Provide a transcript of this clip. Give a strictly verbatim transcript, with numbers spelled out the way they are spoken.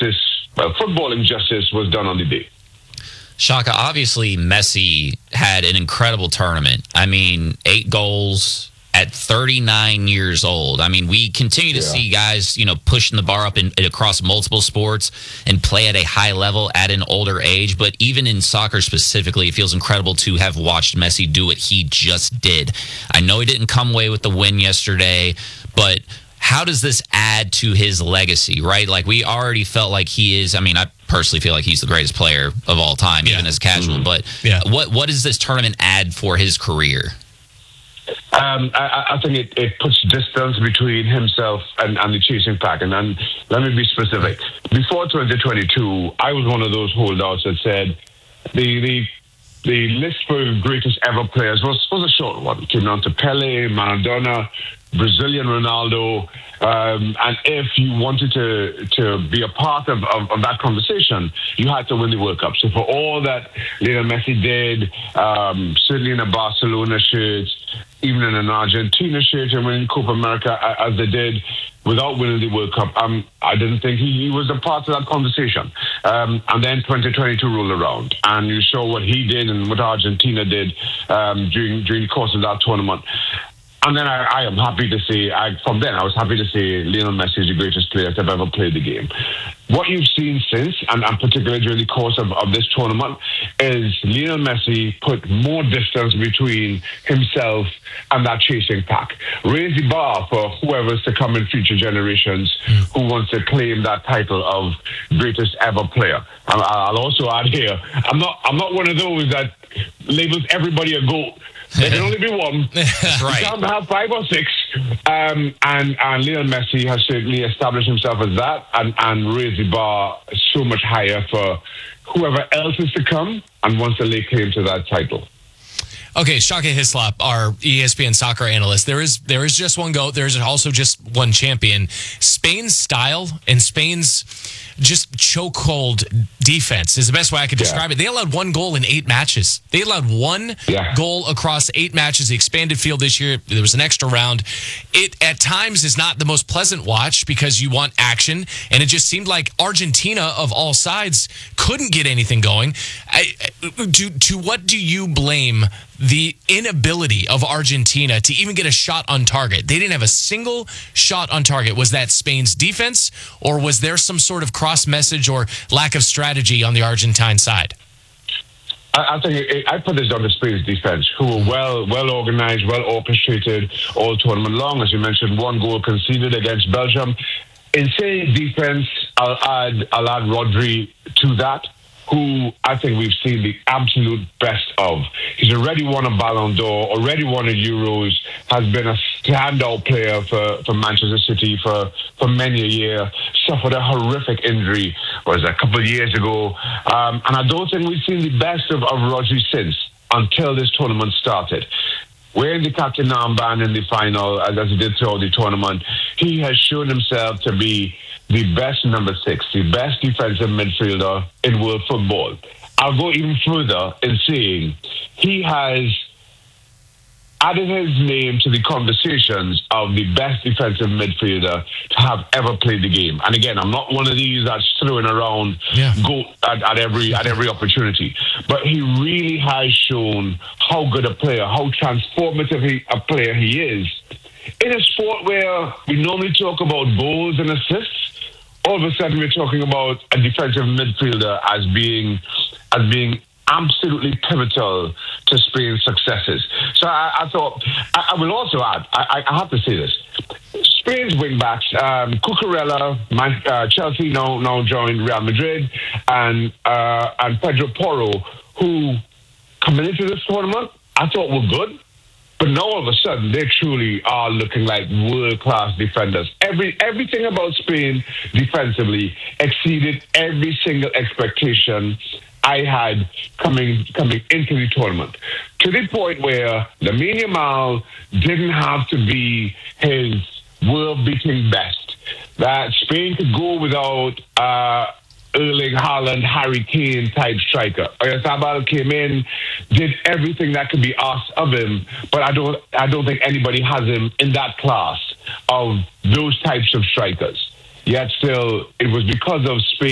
justice, well, footballing justice was done on the day. Shaka, obviously Messi had an incredible tournament. I mean, eight goals at thirty-nine years old. I mean, we continue to yeah. see guys, you know, pushing the bar up in, in across multiple sports and play at a high level at an older age. But even in soccer specifically, it feels incredible to have watched Messi do what he just did. I know he didn't come away with the win yesterday, but how does this add to his legacy, right? Like, we already felt like he is, I mean, I personally feel like he's the greatest player of all time, yeah. even as a casual. Mm-hmm. But yeah. what what does this tournament add for his career? Um, I, I think it, it puts distance between himself and, and the chasing pack. And, and let me be specific. Before twenty twenty-two, I was one of those holdouts that said the the the list for greatest ever players was, was a short one. It came down to Pele, Maradona, Brazilian Ronaldo. Um, and if you wanted to to be a part of, of, of that conversation, you had to win the World Cup. So for all that Lionel Messi did, um, certainly in a Barcelona shirt, even in an Argentina shirt, and winning Copa America as they did, without winning the World Cup, um, I didn't think he, he was a part of that conversation. Um, and then twenty twenty-two rolled around, and you saw what he did and what Argentina did um, during during the course of that tournament. And then I, I am happy to say, I, from then I was happy to say Lionel Messi is the greatest player to have ever played the game. What you've seen since, and, and particularly during the course of, of this tournament, is Lionel Messi put more distance between himself and that chasing pack. Raise the bar for whoever's to come in future generations who wants to claim that title of greatest ever player. And I'll also add here, I'm not, I'm not one of those that labels everybody a GOAT. There can only be one. That's right. You can't have five or six. Um, and, and Lionel Messi has certainly established himself as that and, and raised the bar so much higher for whoever else is to come and wants to lay claim to that title. Okay, Shaka Hislop, our E S P N soccer analyst, there is there is just one GOAT. There is also just one champion. Spain's style and Spain's just chokehold defense is the best way I could describe yeah. it. They allowed one goal in eight matches. They allowed one yeah. goal across eight matches. The expanded field this year, there was an extra round. It, at times, is not the most pleasant watch because you want action, and it just seemed like Argentina, of all sides, couldn't get anything going. I, to, to what do you blame the inability of Argentina to even get a shot on target? They didn't have a single shot on target. Was that Spain's defense, or was there some sort of cross message or lack of strategy on the Argentine side? I, I think it, I put this on the Spain's defense, who were well, well organized, well orchestrated all tournament long. As you mentioned, one goal conceded against Belgium. In saying defense, I'll add, I'll add Rodri to that, who I think we've seen the absolute best of. He's already won a Ballon d'Or, already won a Euros, has been a standout player for, for Manchester City for, for many a year, suffered a horrific injury, was a couple of years ago, um, and I don't think we've seen the best of, of Rodri since, until this tournament started. Wearing the captain armband in the final, as he did throughout the tournament, he has shown himself to be the best number six, the best defensive midfielder in world football. I'll go even further in saying he has added his name to the conversations of the best defensive midfielder to have ever played the game. And again, I'm not one of these that's throwing around yeah. GOAT at, at every at every opportunity. But he really has shown how good a player, how transformative he, a player he is. In a sport where we normally talk about goals and assists, all of a sudden we're talking about a defensive midfielder as being as being absolutely pivotal to Spain's successes. So I, I thought, I, I will also add, I, I have to say this, Spain's wing-backs, um, Cucurella, Man, uh, Chelsea now, now joined Real Madrid, and, uh, and Pedro Porro, who coming into this tournament, I thought were good. But now all of a sudden, they truly are looking like world-class defenders. Every Everything about Spain defensively exceeded every single expectation I had coming coming into the tournament. To the point where Lamine Yamal didn't have to be his world-beating best. That Spain could go without uh, Erling Haaland, Harry Kane type striker. Oyarzabal came in, did everything that could be asked of him, but I don't I don't think anybody has him in that class of those types of strikers. Yet still, it was because of Spain